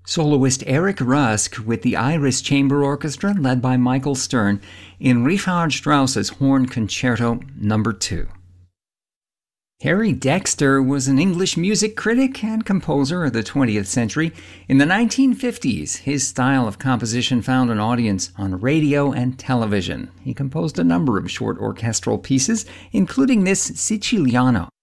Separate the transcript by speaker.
Speaker 1: Soloist Eric Rusk with the Iris Chamber Orchestra led by Michael Stern in Richard Strauss's Horn Concerto No. 2. Harry Dexter was an English music critic and composer of the 20th century. In the 1950s, his style of composition found an audience on radio and television. He composed a number of short orchestral pieces, including this Siciliano.